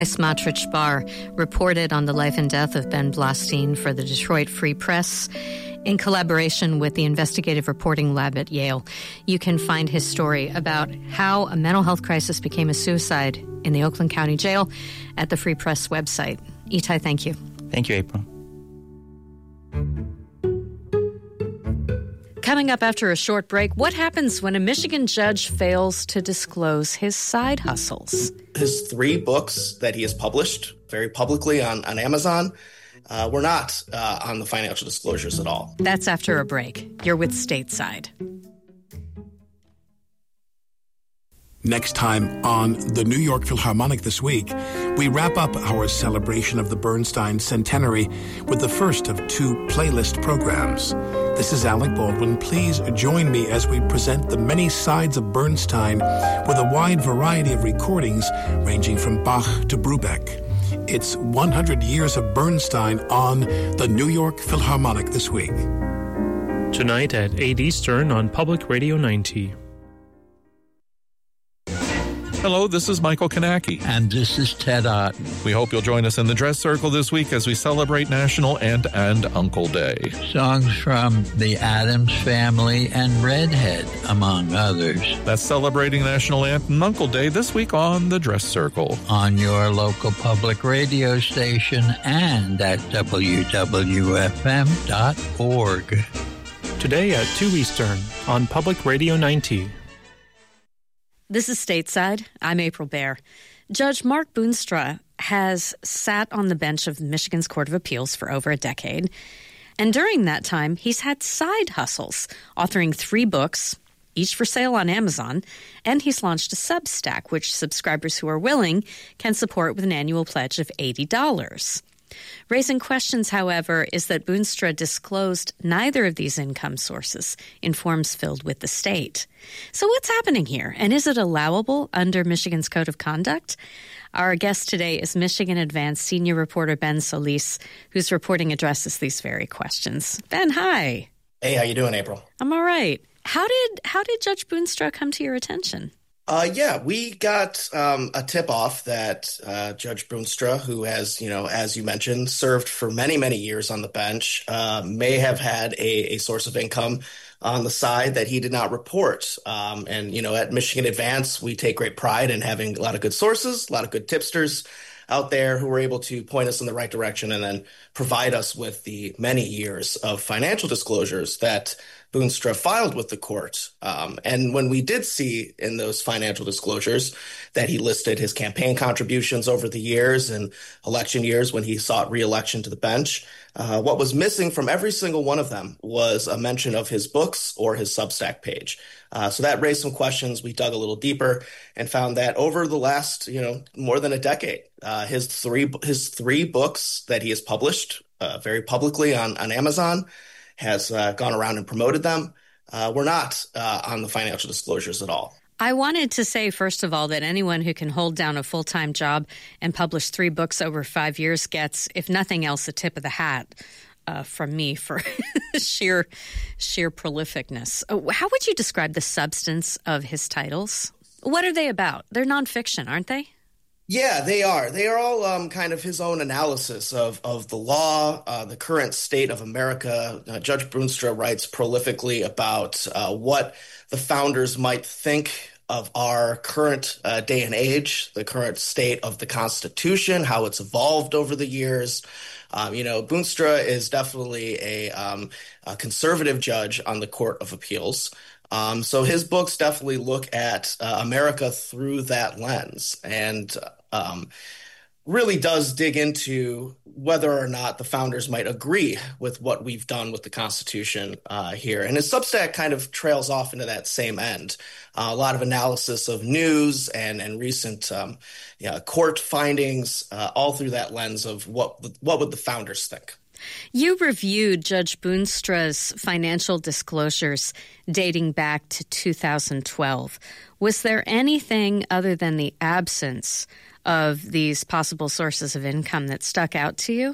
Smotrich Bar reported on the life and death of Ben Blasteen for the Detroit Free Press in collaboration with the Investigative Reporting Lab at Yale. You can find his story about how a mental health crisis became a suicide in the Oakland County Jail at the Free Press website. Itai, thank you. Thank you, April. Coming up after a short break, what happens when a Michigan judge fails to disclose his side hustles? His 3 books that he has published very publicly on Amazon were not on the financial disclosures at all. That's after a break. You're with Stateside. Next time on the New York Philharmonic This Week, we wrap up our celebration of the Bernstein Centenary with the first of 2 playlist programs. This is Alec Baldwin. Please join me as we present the many sides of Bernstein with a wide variety of recordings ranging from Bach to Brubeck. It's 100 years of Bernstein on the New York Philharmonic This Week. Tonight at 8 Eastern on Public Radio 90. Hello, this is Michael Kanaki. And this is Ted Ott. We hope you'll join us in the Dress Circle this week as we celebrate National Aunt and Uncle Day. Songs from the Addams Family and Redhead, among others. That's celebrating National Aunt and Uncle Day this week on the Dress Circle. On your local public radio station and at wwfm.org. Today at 2 Eastern on Public Radio 90. This is Stateside. I'm April Baer. Judge Mark Boonstra has sat on the bench of Michigan's Court of Appeals for over a decade. And during that time, he's had side hustles, authoring 3 books, each for sale on Amazon. And he's launched a Substack, which subscribers who are willing can support with an annual pledge of $80. Raising questions, however, is that Boonstra disclosed neither of these income sources in forms filled with the state. So what's happening here? And is it allowable under Michigan's Code of Conduct? Our guest today is Michigan Advance senior reporter Ben Solis, whose reporting addresses these very questions. Ben, hi. Hey, how you doing, April? I'm all right. How did Judge Boonstra come to your attention? We got a tip-off that Judge Boonstra, who has, as you mentioned, served for many, many years on the bench, may have had a source of income on the side that he did not report. At Michigan Advance, we take great pride in having a lot of good sources, a lot of good tipsters out there who were able to point us in the right direction and then provide us with the many years of financial disclosures that Boonstra filed with the court. And when we did see in those financial disclosures that he listed his campaign contributions over the years and election years when he sought re-election to the bench, what was missing from every single one of them was a mention of his books or his Substack page. So that raised some questions. We dug a little deeper and found that over the last, more than a decade, his three books that he has published very publicly on Amazon has gone around and promoted them. We're not on the financial disclosures at all. I wanted to say, first of all, that anyone who can hold down a full-time job and publish 3 books over 5 years gets, if nothing else, a tip of the hat from me for sheer prolificness. How would you describe the substance of his titles? What are they about? They're nonfiction, aren't they? Yeah, they are. They are all kind of his own analysis of the law, the current state of America. Judge Boonstra writes prolifically about what the founders might think of our current day and age, the current state of the Constitution, how it's evolved over the years. Boonstra is definitely a conservative judge on the Court of Appeals. So his books definitely look at America through that lens and really does dig into whether or not the founders might agree with what we've done with the Constitution here. And his Substack kind of trails off into that same end. A lot of analysis of news and recent court findings, all through that lens of what would the founders think. You reviewed Judge Boonstra's financial disclosures dating back to 2012. Was there anything other than the absence of these possible sources of income that stuck out to you?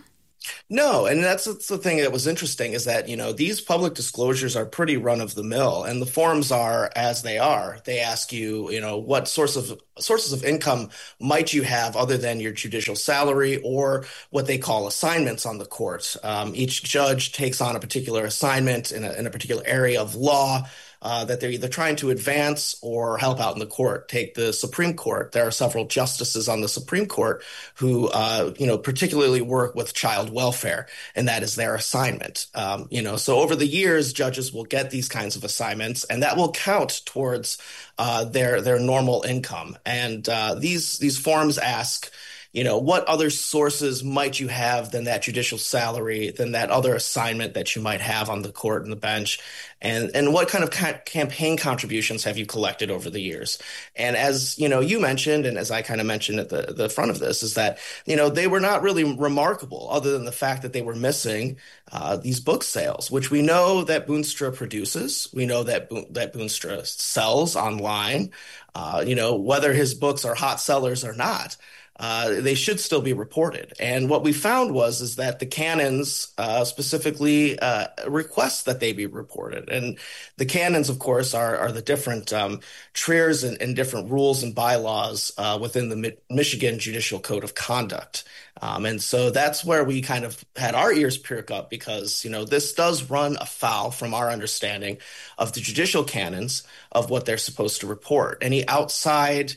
No, and that's the thing that was interesting is that, these public disclosures are pretty run of the mill, and the forms are as they are. They ask you, what sources of income might you have other than your judicial salary or what they call assignments on the court. Each judge takes on a particular assignment in a particular area of law. That they're either trying to advance or help out in the court. Take the Supreme Court. There are several justices on the Supreme Court who, particularly work with child welfare, and that is their assignment. So over the years, judges will get these kinds of assignments, and that will count towards their normal income. And these forms ask, what other sources might you have than that judicial salary, than that other assignment that you might have on the court and the bench? And what kind of campaign contributions have you collected over the years? And as, you mentioned, and as I kind of mentioned at the front of this, is that, they were not really remarkable other than the fact that they were missing these book sales, which we know that Boonstra produces. We know that Boonstra sells online, whether his books are hot sellers or not. They should still be reported. And what we found is that the canons specifically request that they be reported. And the canons, of course, are the different tiers and different rules and bylaws within the Michigan Judicial Code of Conduct. And so that's where we kind of had our ears perk up because, this does run afoul from our understanding of the judicial canons of what they're supposed to report. Any outside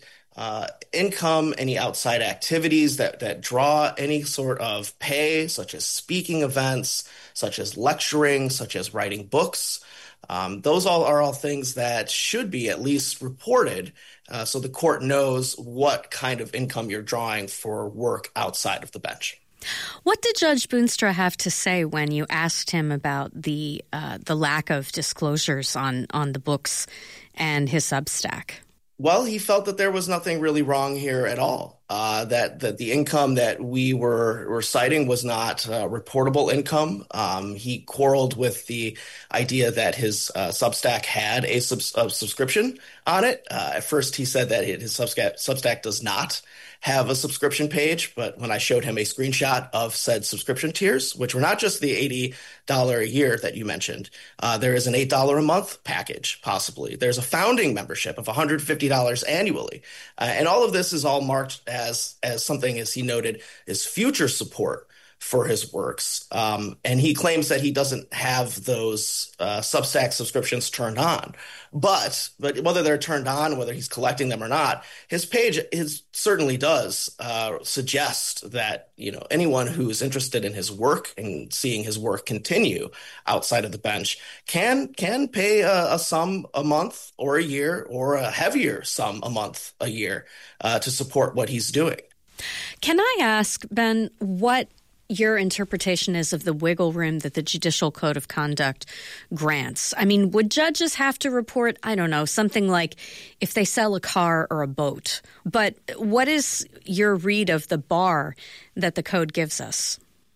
income, any outside activities that draw any sort of pay, such as speaking events, such as lecturing, such as writing books. Those are all things that should be at least reported so the court knows what kind of income you're drawing for work outside of the bench. What did Judge Boonstra have to say when you asked him about the lack of disclosures on the books and his Substack? Well, he felt that there was nothing really wrong here at all, that the income that we were citing was not reportable income. He quarreled with the idea that his Substack had a subscription on it. At first, he said that his Substack does not have a subscription page, but when I showed him a screenshot of said subscription tiers, which were not just the $80 a year that you mentioned, there is an $8 a month package, possibly. There's a founding membership of $150 annually. And all of this is all marked as something, as he noted, is future support for his works. And he claims that he doesn't have those Substack subscriptions turned on. But whether they're turned on, whether he's collecting them or not, his page certainly does suggest that anyone who's interested in his work and seeing his work continue outside of the bench can pay a sum a month or a year or a heavier sum a month a year to support what he's doing. Can I ask, Ben, what your interpretation is of the wiggle room that the Judicial Code of Conduct grants? I mean, would judges have to report, I don't know, something like if they sell a car or a boat? But what is your read of the bar that the code gives us?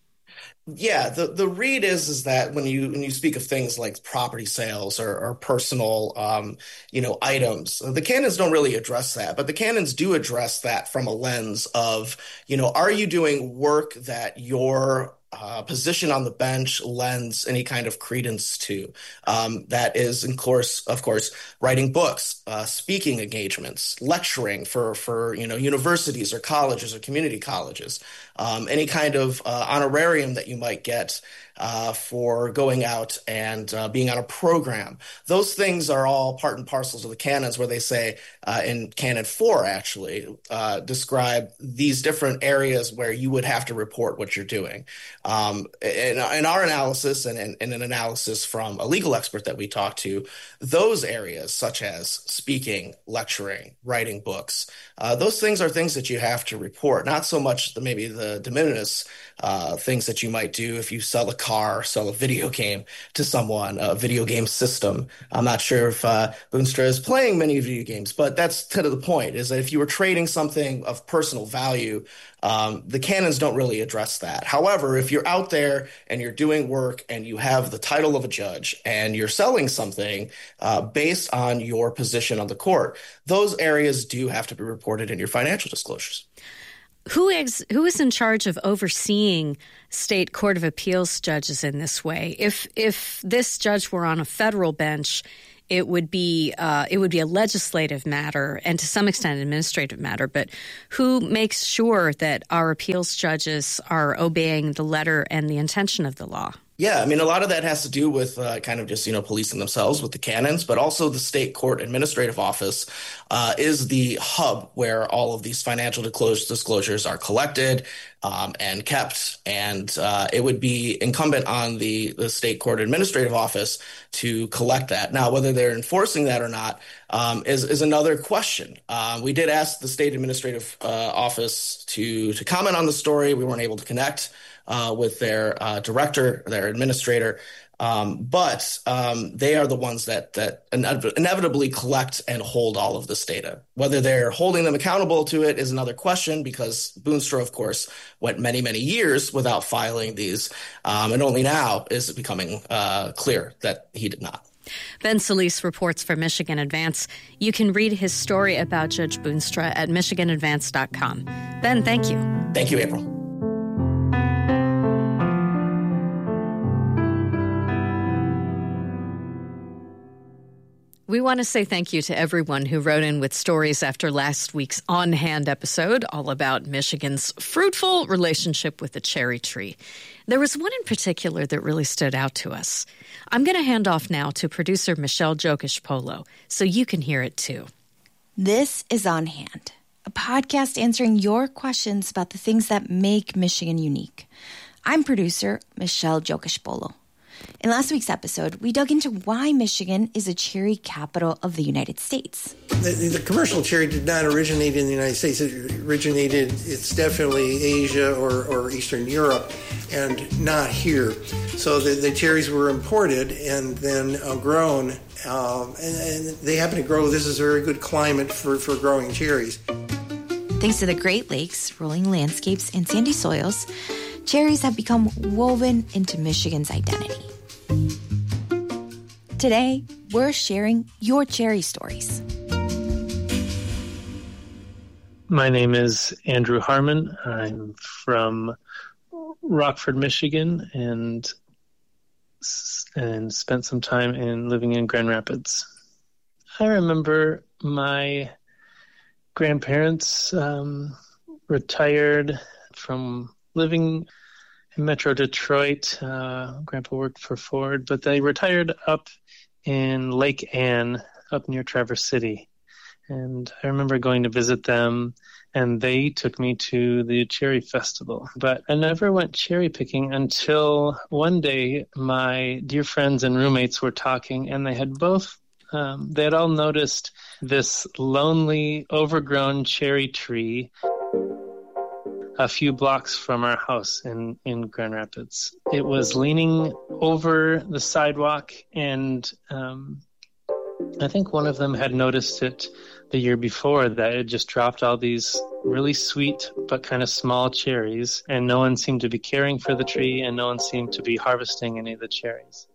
Yeah, the read is that when you speak of things like property sales or personal items, the canons don't really address that, but the canons do address that from a lens of, are you doing work that your position on the bench lends any kind of credence to? That is, of course, writing books, speaking engagements, lecturing for universities or colleges or community colleges, any kind of honorarium that you might get for going out and being on a program. Those things are all part and parcels of the canons, where they say in Canon 4, actually, describe these different areas where you would have to report what you're doing. In our analysis and an analysis from a legal expert that we talked to, those areas such as speaking, lecturing, writing books, those things are things that you have to report, not so much maybe the de minimis things that you might do if you sell a car, sell a video game to someone, a video game system. I'm not sure if Boonstra is playing many video games, but that's kind of the point, is that if you were trading something of personal value, the canons don't really address that. However, if you're out there and you're doing work and you have the title of a judge and you're selling something based on your position on the court, those areas do have to be reported in your financial disclosures. Who is in charge of overseeing state court of appeals judges in this way? If this judge were on a federal bench, it would be a legislative matter and to some extent an administrative matter. But who makes sure that our appeals judges are obeying the letter and the intention of the law? Yeah, I mean, a lot of that has to do with kind of just, policing themselves with the canons, but also the state court administrative office is the hub where all of these financial disclosures are collected and kept. And it would be incumbent on the state court administrative office to collect that. Now, whether they're enforcing that or not is another question. We did ask the state administrative office to comment on the story. We weren't able to connect with their director, their administrator, but they are the ones that inevitably collect and hold all of this data. Whether they're holding them accountable to it is another question, because Boonstra, of course, went many, many years without filing these, and only now is it becoming clear that he did not. Ben Solis reports for Michigan Advance. You can read his story about Judge Boonstra at MichiganAdvance.com. Ben, thank you. Thank you, April. We want to say thank you to everyone who wrote in with stories after last week's On Hand episode, all about Michigan's fruitful relationship with the cherry tree. There was one in particular that really stood out to us. I'm going to hand off now to producer Michelle Jokish-Polo, so you can hear it too. This is On Hand, a podcast answering your questions about the things that make Michigan unique. I'm producer Michelle Jokish-Polo. In last week's episode, we dug into why Michigan is a cherry capital of the United States. The commercial cherry did not originate in the United States. It's definitely Asia or Eastern Europe, and not here. So the cherries were imported and then grown, and they happen to grow. This is a very good climate for growing cherries. Thanks to the Great Lakes, rolling landscapes, and sandy soils, cherries have become woven into Michigan's identity. Today, we're sharing your cherry stories. My name is Andrew Harmon. I'm from Rockford, Michigan, and spent some time living in Grand Rapids. I remember my grandparents retired from living in Metro Detroit. Grandpa worked for Ford, but they retired up in Lake Ann, up near Traverse City. And I remember going to visit them, and they took me to the cherry festival. But I never went cherry picking until one day my dear friends and roommates were talking, and they had all noticed this lonely, overgrown cherry tree a few blocks from our house in Grand Rapids. It was leaning over the sidewalk, and I think one of them had noticed it the year before, that it just dropped all these really sweet but kind of small cherries, and no one seemed to be caring for the tree, and no one seemed to be harvesting any of the cherries.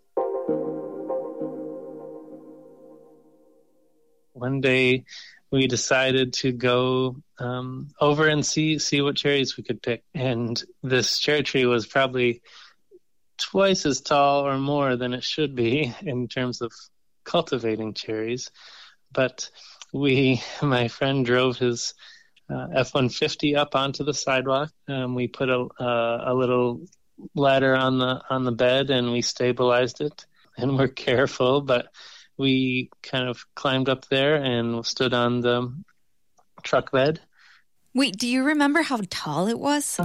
One day, we decided to go over and see what cherries we could pick. And this cherry tree was probably twice as tall or more than it should be in terms of cultivating cherries. But my friend drove his F-150 up onto the sidewalk. We put a little ladder on the bed, and we stabilized it. And we're careful, but we kind of climbed up there and stood on the truck bed. Wait, do you remember how tall it was?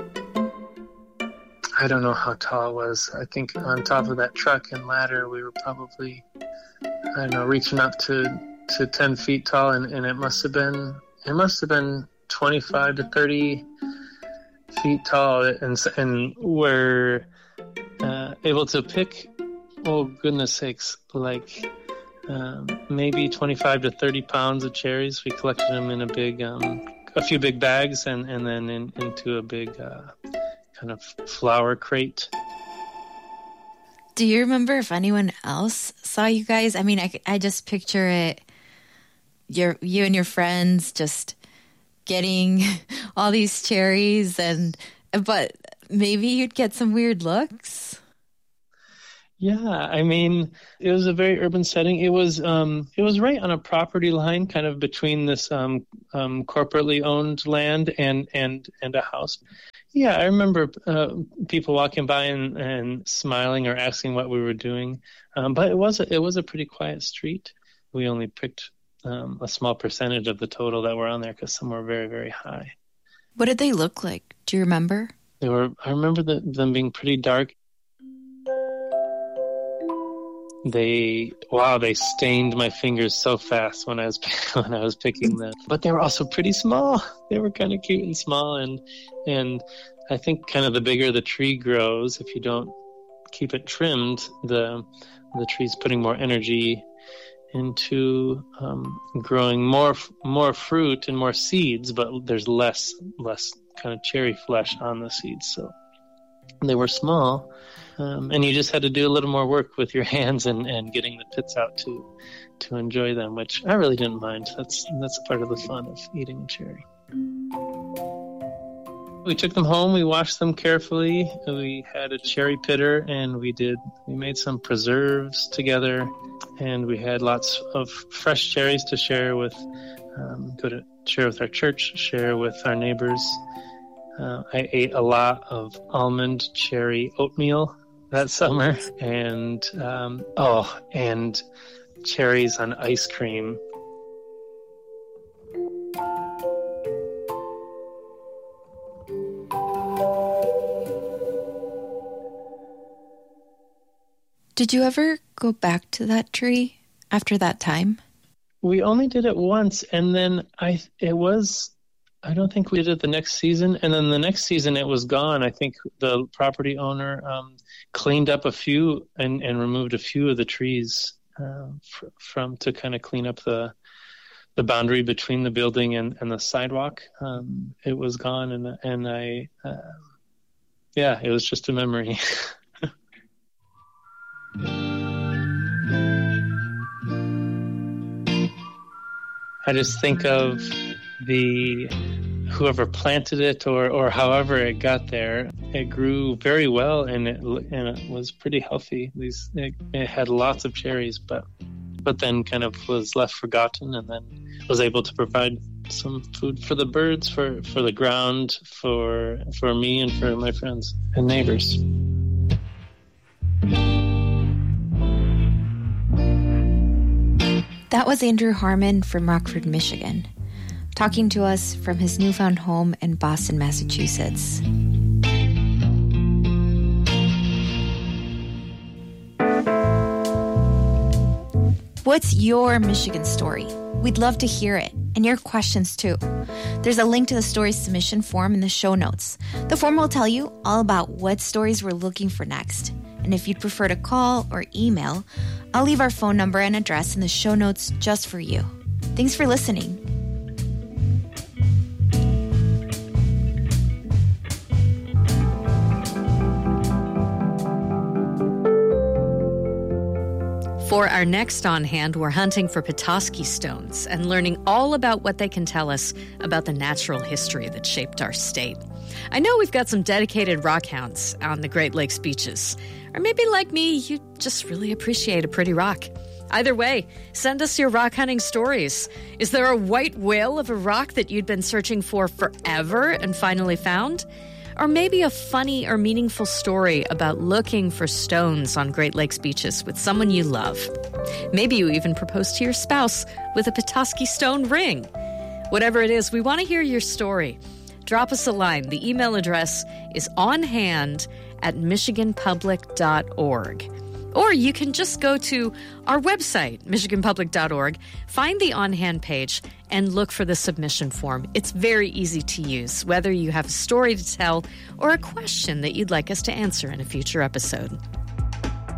I don't know how tall it was. I think on top of that truck and ladder, we were probably, reaching up to 10 feet tall, and it must have been 25 to 30 feet tall, and we're able to pick, oh goodness sakes, like maybe 25 to 30 pounds of cherries. We collected them in a few big bags, and then into a big kind of flower crate. Do you remember if anyone else saw you guys? I mean, I just picture it, you and your friends just getting all these cherries, but maybe you'd get some weird looks. Yeah, I mean, it was a very urban setting. It was right on a property line, kind of between this corporately owned land and a house. Yeah, I remember people walking by and smiling or asking what we were doing. But it was a pretty quiet street. We only picked a small percentage of the total that were on there because some were very, very high. What did they look like? Do you remember? I remember them being pretty dark. They stained my fingers so fast when I was picking them. But they were also pretty small. They were kind of cute and small, and I think kind of the bigger the tree grows, if you don't keep it trimmed, the tree's putting more energy into growing more fruit and more seeds, but there's less kind of cherry flesh on the seeds. So they were small. And you just had to do a little more work with your hands and getting the pits out to enjoy them, which I really didn't mind. That's part of the fun of eating a cherry. We took them home. We washed them carefully. We had a cherry pitter, and we made some preserves together, and we had lots of fresh cherries to share with our church, share with our neighbors. I ate a lot of almond cherry oatmeal that summer, and cherries on ice cream. Did you ever go back to that tree after that time? We only did it once, and then I don't think we did it the next season. And then the next season it was gone. I think the property owner cleaned up a few and removed a few of the trees to kind of clean up the boundary between the building and the sidewalk. It was gone, and I it was just a memory. I just think of whoever planted it or however it got there. It grew very well, and it was pretty healthy. It had lots of cherries, but then kind of was left forgotten, and then was able to provide some food for the birds, for the ground, for me, and for my friends and neighbors. That was Andrew Harmon from Rockford, Michigan, talking to us from his newfound home in Boston, Massachusetts. What's your Michigan story? We'd love to hear it, and your questions too. There's a link to the story submission form in the show notes. The form will tell you all about what stories we're looking for next. And if you'd prefer to call or email, I'll leave our phone number and address in the show notes just for you. Thanks for listening. For our next On Hand, we're hunting for Petoskey stones and learning all about what they can tell us about the natural history that shaped our state. I know we've got some dedicated rock hounds on the Great Lakes beaches. Or maybe like me, you just really appreciate a pretty rock. Either way, send us your rock hunting stories. Is there a white whale of a rock that you'd been searching for forever and finally found? Or maybe a funny or meaningful story about looking for stones on Great Lakes beaches with someone you love. Maybe you even proposed to your spouse with a Petoskey stone ring. Whatever it is, we want to hear your story. Drop us a line. The email address is onhand@michiganpublic.org. Or you can just go to our website, michiganpublic.org, find the On Hand page, and look for the submission form. It's very easy to use, whether you have a story to tell or a question that you'd like us to answer in a future episode.